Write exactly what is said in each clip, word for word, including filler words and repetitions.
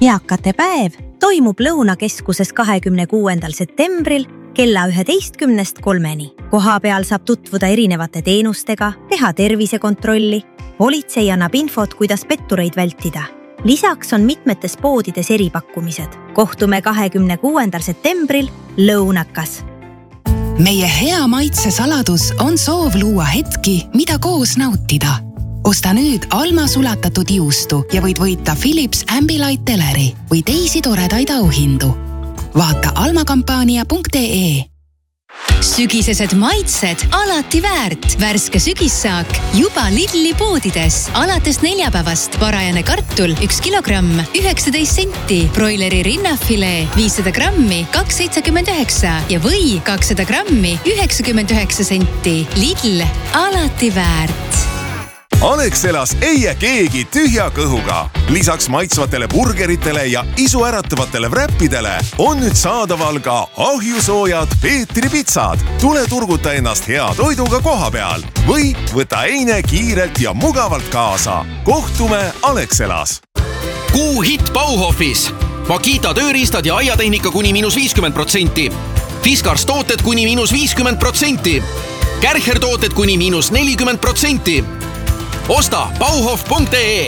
Eakate päev toimub Lõunakeskuses kahekümne kuuendal septembril kella üheteistkümnest kolmeni. Koha peal saab tutvuda erinevate teenustega, teha tervisekontrolli. Politsei annab infot, kuidas pettureid vältida. Lisaks on mitmetes poodides eripakkumised. Kohtume kahekümne kuuendal septembril Lõunakas. Meie hea maitse saladus on soov luua hetki, mida koos nautida. Osta nüüd Alma sulatatud juustu ja võid võita Philips Ambilight teleri või teisi toredaid auhindu. Vaata almakampaania punkt ee. Sügisesed maitsed alati väärt. Värske sügissaak juba Lidli poodides. Alates neljapäevast parajane kartul üks kilogramm, üheksateist senti. Broileri rinnafilee viissada grammi, kaks seitsekümmend üheksa ja või kakssada grammi, üheksakümmend üheksa senti. Lidl alati väärt. Alexelas ei jää keegi tühja kõhuga. Lisaks maitsvatele burgeritele ja isuäratavatele wrappidele on nüüd saadaval ka ahjusoojad Peetri pitsad. Tule turguta ennast hea toiduga koha peal või võta eine kiirelt ja mugavalt kaasa. Kohtume Alexelas. Kuu hitt Bauhofis. Makita tööriistad ja aiatehnika kuni miinus viiskümmend protsenti. Fiskars tooted kuni miinus viiskümmend protsenti. Kärcher tooted kuni miinus nelikümmend protsenti. Osta bauhof punkt ee.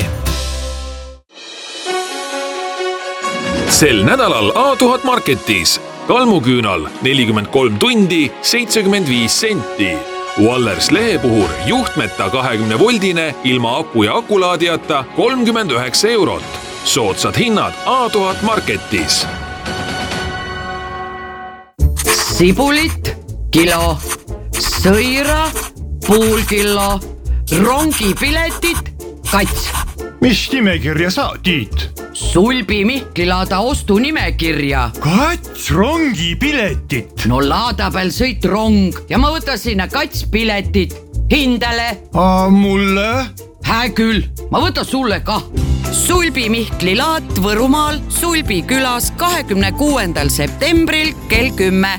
Sel nädalal A tuhat Marketis. Kalmuküünal nelikümmend kolm tundi, seitsekümmend viis senti. Wallers lehepuhur juhtmeta kahekümne voldine ilma aku ja akulaadijata kolmkümmend üheksa eurot. Soodsad hinnad A tuhat Marketis. Sibulit, kilo, sõira, pool kilo, rongipiletit, kats. Mis nimekirja sa, Tiit? Sulbi Mihkli laada ostu nimekirja. Kats rongipiletit. No laada peal sõit rong ja ma võtan sinna kats piletit. Hindele. A mulle? Hää küll, ma võtan sulle kah. Sulbi Mihkli laat Võrumaal Sulbi külas kahekümne kuuendal septembril kell kümme.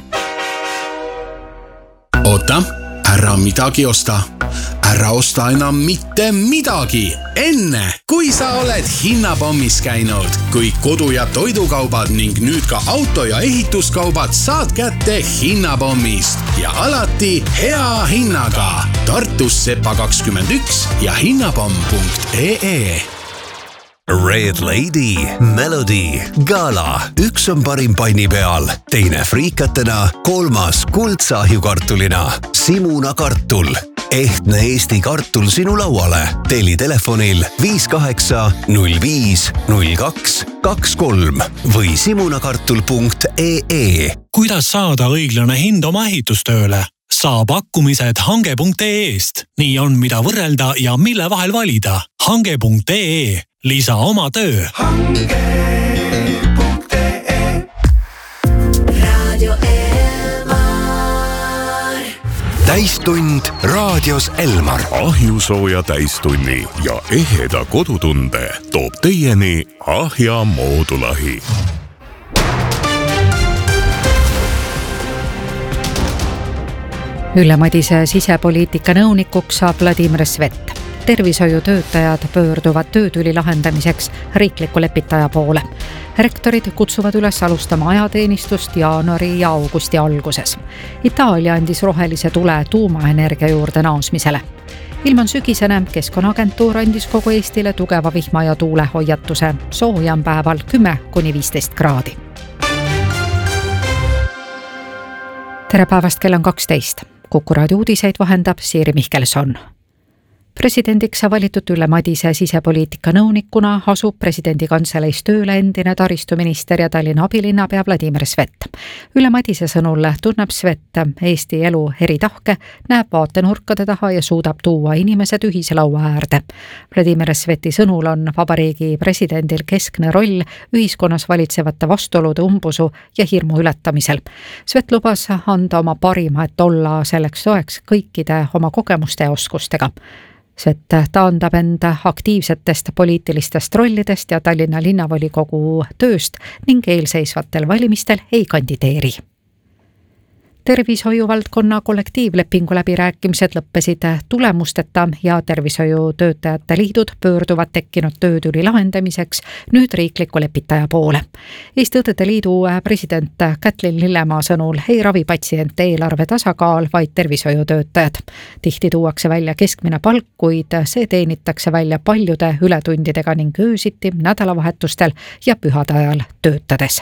Oota, ära midagi osta. Ära osta enam mitte midagi. Enne, kui sa oled hinnapommis käinud, kui kodu- ja toidukaubad ning nüüd ka auto- ja ehituskaubad saad kätte hinnapommist ja alati hea hinnaga. Tartus Sepa kakskümmend üks ja hinnapomm punkt ee. Red Lady, Melody, Gala. Üks on parim panni peal, teine friikatena, kolmas kuldsahjukartulina. Simuna kartul. Ehtne Eesti kartul sinu lauale. Teli telefonil viis kaheksa null viis null kaks kaks kolm või simunakartul punkt ee. Kuidas saada õiglane hind oma ehitustööle? Saa pakkumised hange punkt ee-st. Nii on mida võrrelda ja mille vahel valida. hange punkt ee. Lisa oma töö. hange punkt ee. Radio Elmar. Täistund raadios Elmar. Ahjusooja täistunni ja eheda kodutunde toob teieni Ahja moodulahi. Ülle Madise sisepoliitika nõunikuks saab Vladimir Svet. Tervishoiutöötajad pöörduvad töötüli lahendamiseks riikliku lepitaja poole. Rektorid kutsuvad üles alustama ajateenistust jaanuari ja augusti alguses. Itaalia andis rohelise tule tuumaenergia juurde naasmisele. Ilman sügisene Keskkonnaagentuur andis kogu Eestile tugeva vihma ja tuule hoiatuse. Soojam päeval kümme kuni viisteist kraadi. Tere päevast, kell on kaksteist. Kuku raadio uudiseid vahendab Siiri Mihkelson. Presidendiks valitud Ülle Madise sisepoliitika nõunikuna asub presidendi kantseleis tööle endine taristuminister ja Tallinna abilinnapea Vladimir Svet. Ülle Madise sõnul tunneb Svet Eesti elu eri tahke, näeb vaatenurkade taha ja suudab tuua inimesed ühise laua äärde. Vladimir Sveti sõnul on vabariigi presidendil keskne roll ühiskonnas valitsevate vastuolude umbusu ja hirmu ületamisel. Svet lubas anda oma parima, et olla selleks toeks kõikide oma kogemuste ja oskustega. Svet taandab enda aktiivsetest poliitilistest rollidest ja Tallinna linnavolikogu tööst ning eelseisvatel valimistel ei kandideeri. tervishoiuvaldkonna kollektiivlepingu läbirääkimised lõppesid tulemusteta ja tervishoiutöötajate liidud pöörduvad tekkinud töötüli lahendamiseks nüüd riikliku lepitaja poole. Eesti Õdede Liidu president Kätlin Lillemaa sõnul ei ravi patsiente eelarve tasakaal, vaid tervishoiutöötajad. Tihti tuuakse välja keskmine palk, kuid see teenitakse välja paljude ületundidega ning öösiti, nädalavahetustel ja pühade ajal töötades.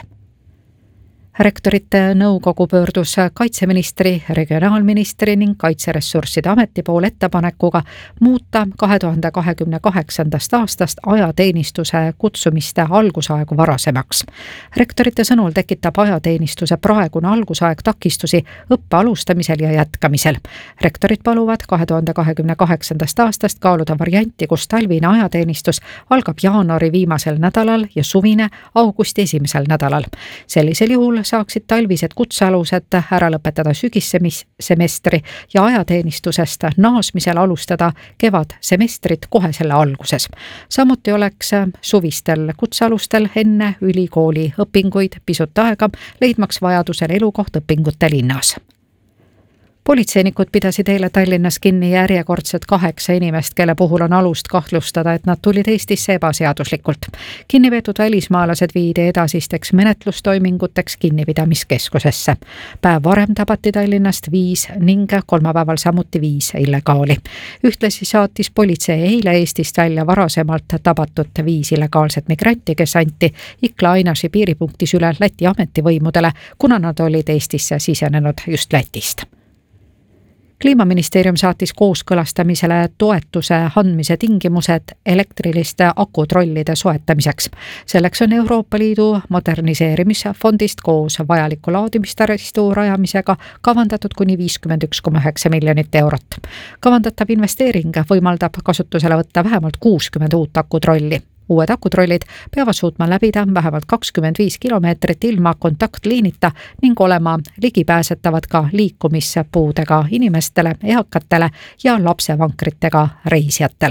Rektorite nõukogu pöördus kaitseministri, regionaalministri ning kaitseressursside ameti poole ettepanekuga muuta kahe tuhande kahekümne kaheksandast aastast ajateenistuse kutsumiste algusaegu varasemaks. Rektorite sõnul tekitab ajateenistuse praegune algusaeg takistusi õppe alustamisel ja jätkamisel. Rektorid paluvad kahe tuhande kahekümne kaheksandast aastast kaaluda varianti, kus talvine ajateenistus algab jaanuari viimasel nädalal ja suvine augusti esimesel nädalal. Sellisel juhul saaksid talvised kutsealused ära lõpetada sügissemestri ja ajateenistusest naasmisel alustada kevadsemestrit kohe selle alguses. Samuti oleks suvistel kutsealustel enne ülikooli õpinguid pisut aega, leidmaks vajadusel elukoht õpingute linnas. Politseinikud pidasid eile Tallinnas kinni järjekordselt kaheksa inimest, kelle puhul on alust kahtlustada, et nad tulid Eestisse ebaseaduslikult. Kinnipeetud välismaalased viidi edasisteks menetlustoiminguteks kinnipidamiskeskusesse. Päev varem tabati Tallinnast viis ning kolmapäeval samuti viis illegaali. Ühtlasi saatis politsei eile Eestist välja varasemalt tabatud viis illegaalset migranti, kes anti Ikla Ainaši piiripunktis üle Läti ametivõimudele, kuna nad olid Eestisse sisenenud just Lätist. Kliimaministeerium saatis kooskõlastamisele toetuse andmise tingimused elektriliste akutrollide soetamiseks. Selleks on Euroopa Liidu moderniseerimisfondist koos vajaliku laadimistaristu rajamisega kavandatud kuni viiskümmend üks koma üheksa miljonit eurot. Kavandatav investeering võimaldab kasutusele võtta vähemalt kuuskümmend uut akutrolli. Uued akutrollid peavad suutma läbida vähemalt kakskümmend viis kilomeetrit ilma kontaktliinita ning olema ligipääsetavad ka liikumispuudega inimestele, eakatele ja lapsevankritega reisijatele.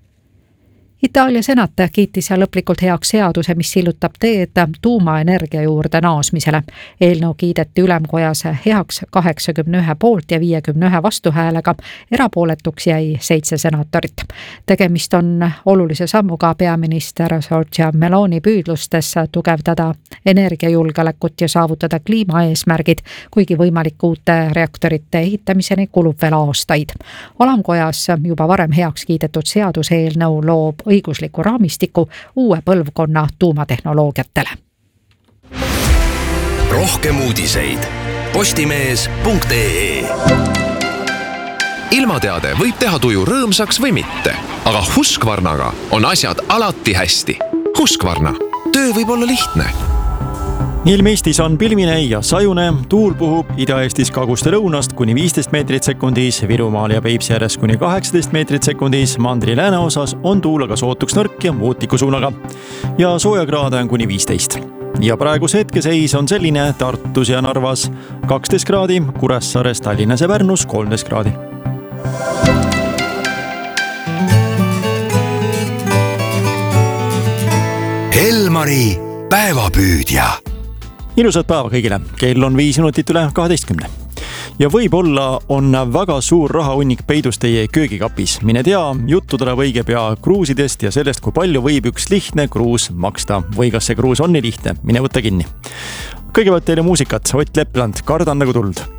Itaalia senat kiitis lõplikult heaks seaduse, mis sillutab teed tuumaenergia juurde naasmisele. Eelnõu kiideti ülemkojas heaks kaheksakümne ühe poolt ja viiekümne ühe vastuhäälega, erapooletuks jäi seitse senaatorit. Tegemist on olulise sammuga peaminister Giorgia Meloni püüdlustes tugevdada energiajulgeolekut ja saavutada kliimaeesmärgid, kuigi võimalik uute reaktorite ehitamiseni kulub veel aastaid. Alamkojas juba varem heaks kiidetud seaduseelnõu loob õigusliku raamistiku uue põlvkonna tuumatehnoloogiatele. Rohkem uudiseid postimees punkt ee. Ilmateade võib teha tuju rõõmsaks või mitte, aga Husqvarnaga on asjad alati hästi. Husqvarna, töö võib olla lihtne. Ilm Eestis on pilvine ja sajune, tuul puhub Ida-Eestis kagust ja lõunast kuni viisteist meetrit sekundis, Virumaal ja Peipsi ääres kuni kaheksateist meetrit sekundis, mandri lääne osas on tuul aga sootuks nõrk ja muutliku suunaga ja soojakraade on kuni viisteist. Ja praeguse hetkeseis on selline Tartus ja Narvas kaksteist kraadi, Kuressaares, Tallinnas ja Pärnus kolmteist kraadi. Elmari päevapüüdja. Ilusat päeva kõigile, kell on viis minutit üle kaheteistkümne. Ja võib-olla on väga suur rahahunnik peidus teie köögikapis. Mine tea, juttu tuleb õige pea kruusidest ja sellest, kui palju võib üks lihtne kruus maksta. Või kas see kruus on nii lihtne, mine võtta kinni. Kõigepealt teile muusikat, Ott Lepland, Kardan nagu tuld.